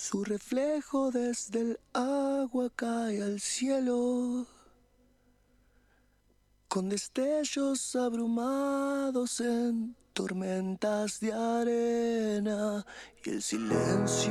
Su reflejo desde el agua cae al cielo, con destellos abrumados en tormentas de arena, y el silencio